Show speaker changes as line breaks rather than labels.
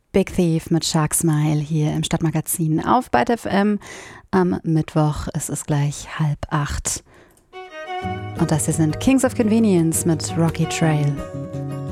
Big Thief mit Shark Smile hier im Stadtmagazin auf Byte FM am Mittwoch. Es ist gleich 7:30. Und das hier sind Kings of Convenience mit Rocky Trail.